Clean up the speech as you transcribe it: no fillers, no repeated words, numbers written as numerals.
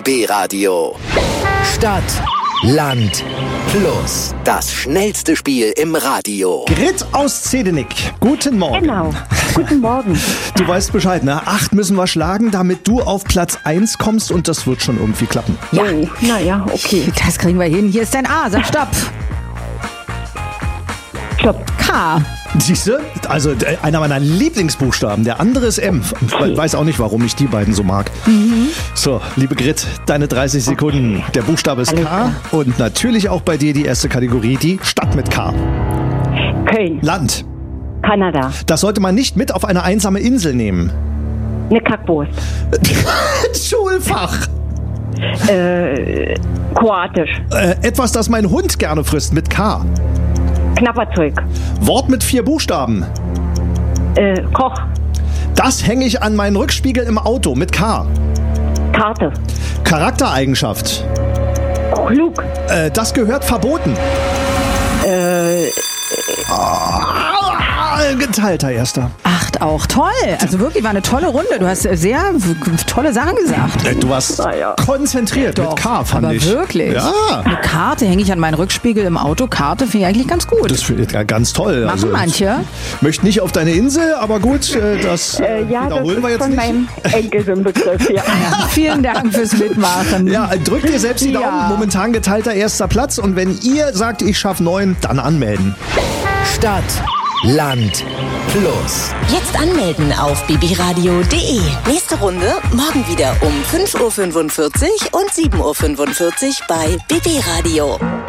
BB Radio. Stadt, Land, Plus. Das schnellste Spiel im Radio. Grit aus Zedenik. Guten Morgen. Genau. Guten Morgen. Du weißt Bescheid, ne? 8 müssen wir schlagen, damit du auf Platz 1 kommst und das wird schon irgendwie klappen. Ja. Oh, naja, okay. Das kriegen wir hin. Hier ist dein A. Sag Stopp. Stopp. K. Siehste? Also einer meiner Lieblingsbuchstaben. Der andere ist M. Ich weiß auch nicht, warum ich die beiden so mag. So, liebe Grit, deine 30 Sekunden. Der Buchstabe ist K. Und natürlich auch bei dir die erste Kategorie, die Stadt mit K. Köln. Land. Kanada. Das sollte man nicht mit auf eine einsame Insel nehmen. Eine Kackwurst. Schulfach. Kroatisch. Etwas, das mein Hund gerne frisst, mit K. Knapperzeug. Wort mit 4 Buchstaben. Koch. Das hänge ich an meinen Rückspiegel im Auto, mit K. Karte. Charaktereigenschaft. Klug. Das gehört verboten. Geteilter Erster. 8 auch. Toll. Also wirklich, war eine tolle Runde. Du hast sehr tolle Sachen gesagt. Du warst konzentriert mit K, fand aber ich. wirklich. Ja. Eine Karte hänge ich an meinen Rückspiegel im Auto. Karte finde ich eigentlich ganz gut. Das finde ich ganz toll. Machen manche. Ich möchte nicht auf deine Insel, aber gut, das wiederholen wir jetzt von nicht. meinem Enkel so ein Begriff, ja. Vielen Dank fürs Mitmachen. Ja, drückt ihr selbst die Daumen. Ja. Momentan geteilter erster Platz. Und wenn ihr sagt, ich schaffe 9, dann anmelden. Stadt, Land, Plus. Jetzt anmelden auf bbradio.de. Nächste Runde morgen wieder um 5.45 Uhr und 7.45 Uhr bei BB Radio.